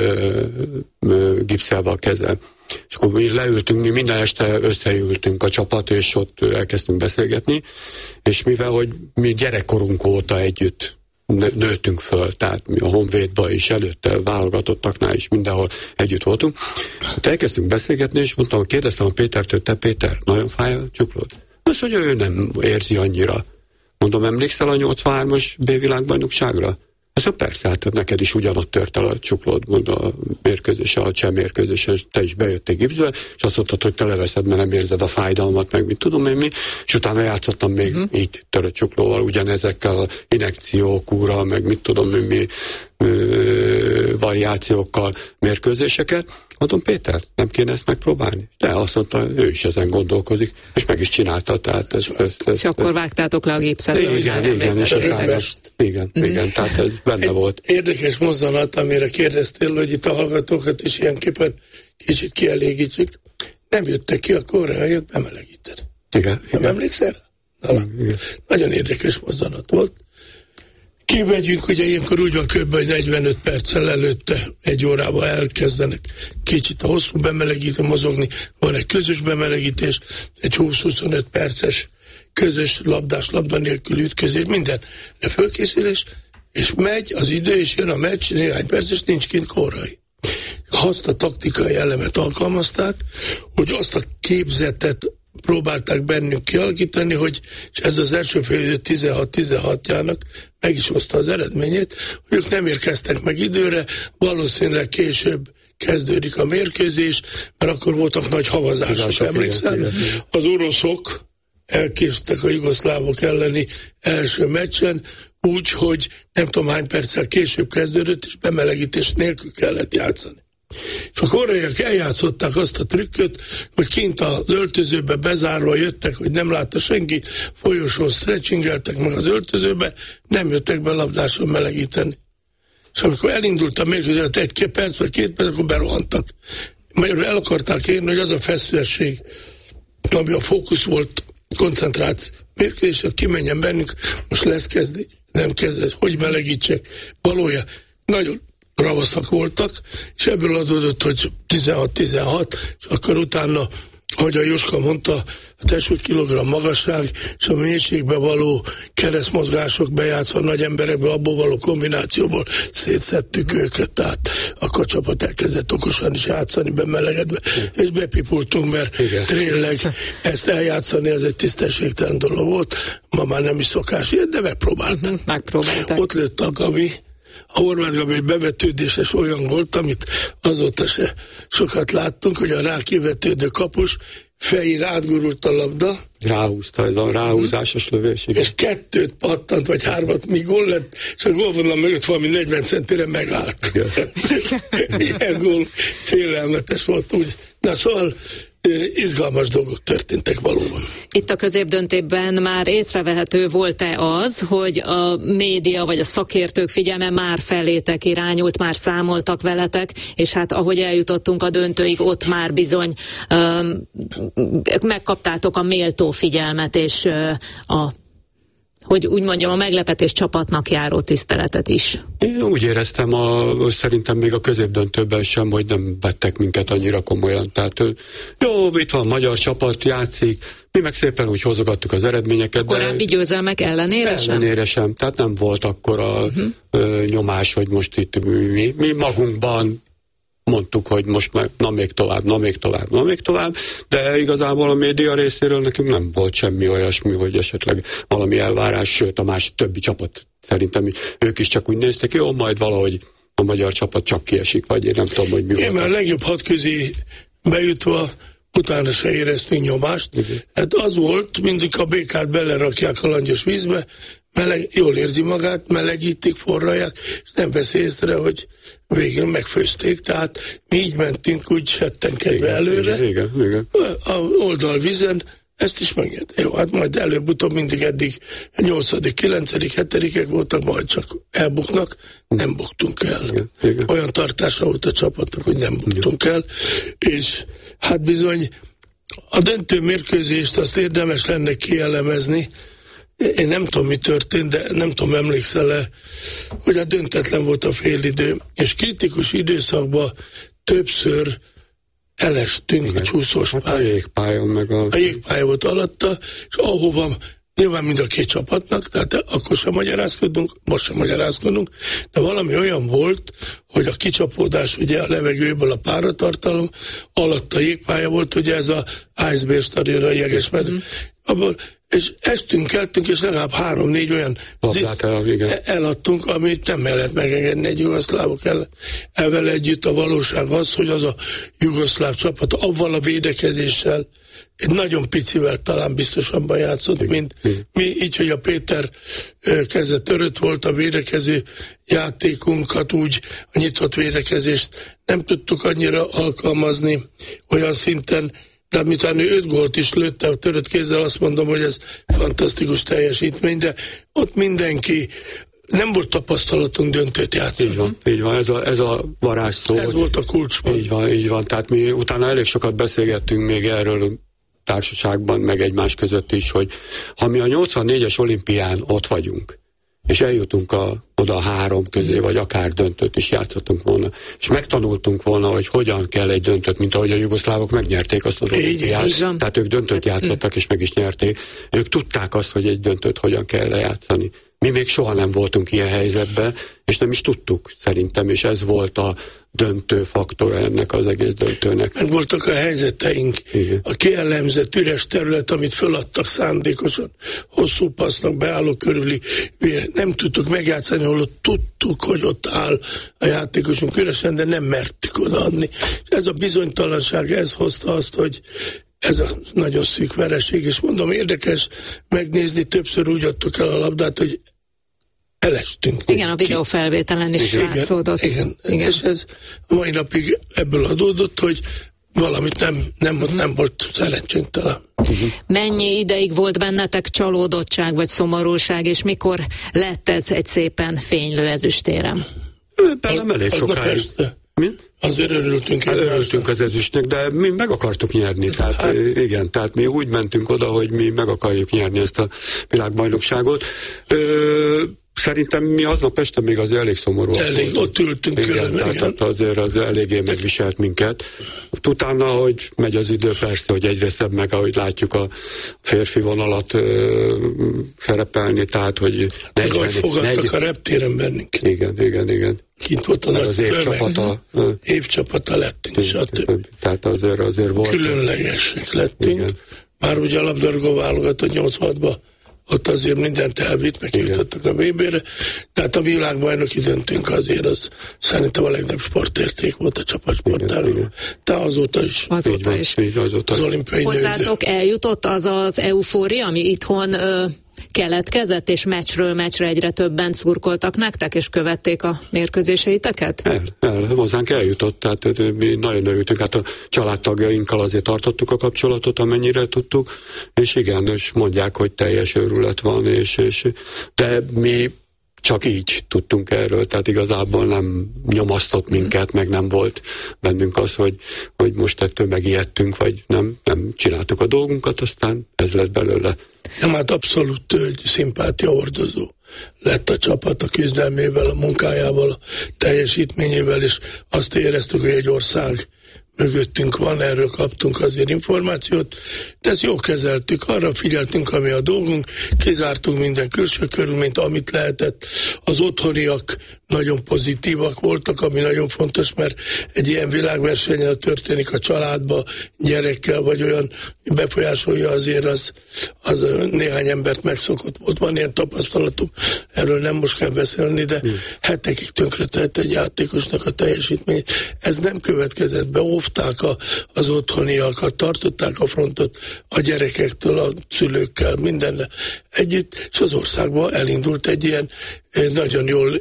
gipszelve a keze, és akkor mi leültünk, mi minden este összeültünk a csapat, és ott elkezdtünk beszélgetni, és mivel, hogy mi gyerekkorunk óta együtt nőttünk föl, tehát mi a Honvédba is, előtte válogatottaknál is mindenhol együtt voltunk, elkezdtünk beszélgetni, és kérdeztem a Pétertől, te Péter, nagyon fáj a csuklód? Azt mondja, ő nem érzi annyira. Mondom, emlékszel a 83-as B-világbajnokságra? Azt mondja, persze, hát neked is ugyanott tört el a csuklód, mondom, a mérkőzése, a cseh mérkőzése, te is bejöttél gipszbe, és azt mondtad, hogy te leveszed, mert nem érzed a fájdalmat, meg mit tudom én mi, és utána játszottam még így törött csuklóval, ugyanezekkel a injekciókúra, meg mit tudom én mi variációkkal mérkőzéseket. Mondom, Péter, nem kéne ezt megpróbálni? De azt mondta, ő is ezen gondolkozik, és meg is csinálta. Tehát és akkor vágtátok le a gipszet. Igen, tehát ez benne volt. Érdekes mozzanat, amire kérdeztél, hogy itt a hallgatókat is ilyenképpen kicsit kielégítsük. Nem jöttek ki a koreaiak bemelegíteni. Igen. Nem emlékszel? Nagyon érdekes mozzanat volt. Kimegyünk, ugye ilyenkor úgy van kb. 45 perccel előtte, 1 órával elkezdenek kicsit a hosszú bemelegítő mozogni, van egy közös bemelegítés, egy 20-25 perces közös labda nélkül ütközés, minden fölkészülés, és megy az idő, és jön a meccs, néhány perc, és nincs kint korai. Azt a taktikai elemet alkalmazták, hogy azt a képzetet próbálták bennünk kialakítani, hogy és ez az első fél idő 16-16-jának meg is hozta az eredményét, hogy ők nem érkeztek meg időre, valószínűleg később kezdődik a mérkőzés, mert akkor voltak nagy havazások, emlékszel? Az oroszok elkéstek a jugoszlávok elleni első meccsen, úgy, hogy nem tudom hány perccel később kezdődött, és bemelegítés nélkül kellett játszani. És a koreaiak eljátszották azt a trükköt, hogy kint az öltözőbe bezárva jöttek, hogy nem látta senki, folyosón stretchingeltek meg az öltözőbe, nem jöttek be labdáson melegíteni. És amikor elindult a mérkőzés, 1 perc vagy 2 perc, akkor berohantak. Magyarul el akarták érni, hogy az a feszültség, ami a fókusz volt, koncentráció mérkőzésre, kimenjen bennünk, most lesz kezdi, nem kezdett, hogy melegítsek. Valójában nagyon ravaszak voltak, és ebből adódott, hogy 16-16, és akkor utána, ahogy a Jóska mondta, a testsúly kilogramm magasság, és a mélységbe való keresztmozgások bejátszva nagy emberekbe, abból való kombinációból szétszedtük őket, tehát akkor a csapat elkezdett okosan is játszani, bemelegedve, és bepipultunk, mert tényleg ezt eljátszani, ez egy tisztességtelen dolog volt, ma már nem is szokás ilyet, de megpróbáltak. Megpróbáltak. Ott lőtt a Gabi, a Horváth Gabi egy bevetődéses olyan volt, amit azóta se sokat láttunk, hogy a rákivetődő kapus fejére átgurult a labda. Ráhúzta, ez a ráhúzásos lövés. És 2 pattant, vagy 3, míg gól lett, és a gólvonal mögött valami 40 centire megállt. Ilyen gól félelmetes volt úgy. Na szóval izgalmas dolgok történtek valóban. Itt a középdöntében már észrevehető volt-e az, hogy a média vagy a szakértők figyelme már felétek irányult, már számoltak veletek, és hát ahogy eljutottunk a döntőig, ott már bizony megkaptátok a méltó figyelmet, és hogy úgy mondjam, a meglepetés csapatnak járó tiszteletet is. Én úgy éreztem, szerintem még a középdöntőben sem, hogy nem vettek minket annyira komolyan. Tehát jó, itt van magyar csapat, játszik, mi meg szépen úgy hozogattuk az eredményeket. A korábbi győzelmek ellenére sem? Ellenére sem, tehát nem volt akkora nyomás, hogy most itt mi magunkban mondtuk, hogy most már még tovább, de igazából a média részéről nekünk nem volt semmi olyasmi, hogy esetleg valami elvárás, sőt a többi csapat szerintem ők is csak úgy néztek, jó, majd valahogy a magyar csapat csak kiesik, vagy én nem tudom, hogy mi volt. Én már legjobb 6 közé bejutva utána se éreztünk nyomást. Hát az volt, mindig a békát belerakják a langyos vízbe, jól érzi magát, melegítik, forralják, és nem vesz észre, hogy végül megfőzték, tehát mi így mentünk úgy settenkedve előre. Igen. A oldalvízen ezt is megnyert. Jó, hát majd előbb-utóbb mindig eddig 8., 9., 7. voltak, majd csak elbuknak, nem buktunk el. Igen. Olyan tartása volt a csapatnak, hogy nem buktunk el, és hát bizony a döntő mérkőzést azt érdemes lenne kielemezni. Én nem tudom, mi történt, de nem tudom, emlékszel-e, hogy a döntetlen volt a félidő, és kritikus időszakban többször elestünk a csúszós pályán. A jégpályon meg a jégpálya volt alatta, és ahova nyilván mind a két csapatnak, tehát akkor sem magyarázkodunk, most sem magyarázkodunk, de valami olyan volt, hogy a kicsapódás ugye a levegőből a páratartalom, alatt a jégpálya volt, ugye ez a Iceberg stadion, a jegesmedve. Abból, és estünk, keltünk, és legalább 3-4 olyan eladtunk, amit nem lehet megengedni egy jugoszlávok ellen. Ezzel együtt a valóság az, hogy az a jugoszláv csapat avval a védekezéssel egy nagyon picivel talán biztosabban játszott, mint mi, így, hogy a Péter keze törött volt, a védekező játékunkat úgy, a nyitott védekezést nem tudtuk annyira alkalmazni olyan szinten, de miután ő 5 gólt is lőtte a törött kézzel, azt mondom, hogy ez fantasztikus teljesítmény, de ott mindenki, nem volt tapasztalatunk döntőt játszani. Így van, ez a varázsszó. Ez volt a kulcspont. Így van, tehát mi utána elég sokat beszélgettünk még erről társaságban, meg egymás között is, hogy ha mi a 84-es olimpián ott vagyunk, és eljutunk oda a 3 közé, vagy akár döntőt is játszottunk volna, és megtanultunk volna, hogy hogyan kell egy döntőt, mint ahogy a jugoszlávok megnyerték azt az olimpiát. Tehát ők döntőt játszottak, és meg is nyerték. Ők tudták azt, hogy egy döntőt hogyan kell lejátszani. Mi még soha nem voltunk ilyen helyzetben, és nem is tudtuk szerintem, és ez volt a döntő faktor ennek az egész döntőnek. Meg voltak a helyzeteink, igen. A kielemzett üres terület, amit föladtak szándékosan, hosszú passznak, beálló körüli, nem tudtuk megjátszani, ahol tudtuk, hogy ott áll a játékosunk üresen, de nem mertük odaadni. És ez a bizonytalanság, ez hozta azt, hogy ez a nagyon szűk vereség, és mondom, érdekes megnézni, többször úgy adtuk el a labdát, hogy elestünk. Igen, a videófelvételen is látszódott. Igen. És ez a mai napig ebből adódott, hogy valamit nem volt szerencsénk talán. Mennyi ideig volt bennetek csalódottság vagy szomorúság, és mikor lett ez egy szépen fénylő ezüstérem? Bennem elég sokáig. Azért örültünk. Örültünk az ezüstnek, de mi meg akartuk nyerni. Tehát, igen, tehát mi úgy mentünk oda, hogy mi meg akarjuk nyerni ezt a világbajnokságot. Szerintem mi aznap este még azért elég szomorúak. Ott ültünk külön. Tehát azért az eléggé megviselt minket. Utána, hogy megy az idő, persze, hogy egyre szebb meg, ahogy látjuk a férfi vonalat szerepelni, tehát, hogy 40... Ahogy fogadtak a reptéren bennünket. Igen. Kint volt a nagy az évcsapata lettünk, stb. Tehát azért volt. Különlegesek lettünk. Igen. Már ugye a labdarúgó válogatott 86-ban ott azért mindent elvitt, megjutottak a VB-re, tehát a világbajnoki döntőnk azért az szerintem a legnagyobb sportérték volt a csapatsportárban. Tehát azóta is. Az olimpiai hozzátok eljutott az az eufória, ami itthon keletkezett, és meccsről meccsre egyre többen szurkoltak nektek, és követték a mérkőzéseiteket? Hozzánk eljutott, tehát mi nagyon örültünk, hát a családtagjainkkal azért tartottuk a kapcsolatot, amennyire tudtuk, és igen, és mondják, hogy teljes őrület van, de mi csak így tudtunk erről, tehát igazából nem nyomasztott minket, meg nem volt bennünk az, hogy most ettől megijedtünk, vagy nem csináltuk a dolgunkat, aztán ez lett belőle. Nem, hát abszolút szimpátia hordozó lett a csapat a küzdelmével, a munkájával, a teljesítményével, és azt éreztük, hogy egy ország mögöttünk van, erről kaptunk azért információt, de ezt jól kezeltük, arra figyeltünk, ami a dolgunk, kizártunk minden külső körülményt, amit lehetett. Az otthoniak nagyon pozitívak voltak, ami nagyon fontos, mert egy ilyen világversenyen történik a családba, gyerekkel, vagy olyan befolyásolja azért az néhány embert megszokott volt. Van ilyen tapasztalatuk, erről nem most kell beszélni, de hetekig tönkretett egy játékosnak a teljesítményt. Ez nem következett be, óvták az otthoniakat, tartották a frontot a gyerekektől, a szülőkkel, mindennel együtt, és az országban elindult egy ilyen nagyon jól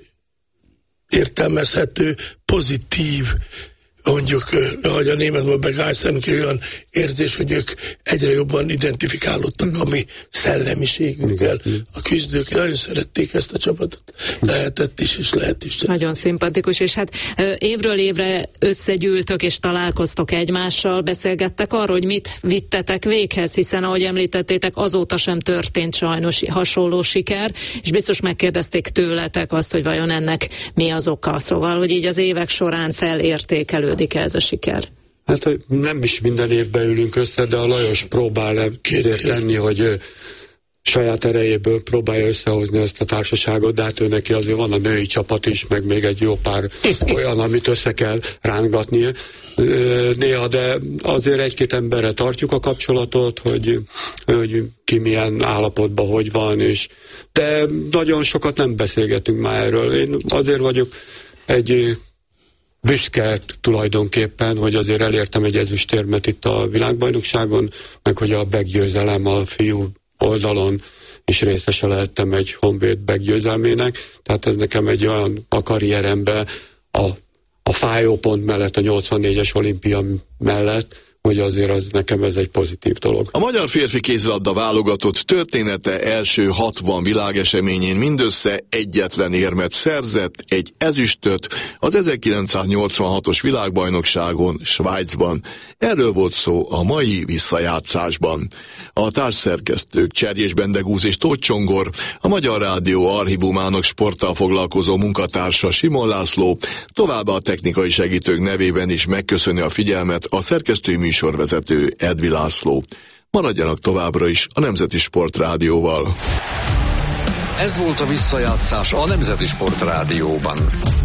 értelmezhető, pozitív, mondjuk, ahogy a németben begeistert, olyan érzés, hogy ők egyre jobban identifikálódtak a mi szellemiségünkkel. A küzdők nagyon szerették ezt a csapatot. Lehetett is, és lehet is. Nagyon szimpatikus, és hát évről évre összegyűltök és találkoztok egymással, beszélgettek arról, hogy mit vittetek véghez, hiszen ahogy említettétek, azóta sem történt sajnos hasonló siker, és biztos megkérdezték tőletek azt, hogy vajon ennek mi az oka. Szóval, hogy így az évek során felértékelő ez a siker? Hát nem is minden évben ülünk össze, de a Lajos próbál azért tenni, hogy saját erejéből próbálja összehozni ezt a társaságot, de hát ő neki azért van a női csapat is, meg még egy jó pár olyan, amit össze kell rángatni néha, de azért egy-két emberre tartjuk a kapcsolatot, hogy ki milyen állapotban hogy van, de nagyon sokat nem beszélgetünk már erről. Én azért vagyok egy büszke tulajdonképpen, hogy azért elértem egy ezüstérmet itt a világbajnokságon, meg hogy a beggyőzelem a fiú oldalon is részese lehettem egy Honvéd beggyőzelmének, tehát ez nekem egy olyan a karrieremben a fájó pont mellett, a 84-es olimpia mellett, hogy azért az nekem ez egy pozitív dolog. A magyar férfi kézilabda válogatott története első 60 világeseményén mindössze egyetlen érmet szerzett, egy ezüstöt az 1986-os világbajnokságon Svájcban. Erről volt szó a mai visszajátszásban. A társszerkesztők Cserjés Bendegúz és Tóth Csongor, a Magyar Rádió archívumának sporttal foglalkozó munkatársa Simon László, továbbá a technikai segítők nevében is megköszöni a figyelmet a szerkesztői műsorvezető Edvi László. Maradjanak továbbra is a Nemzeti Sport Rádióval. Ez volt a visszajátszás a Nemzeti Sport Rádióban.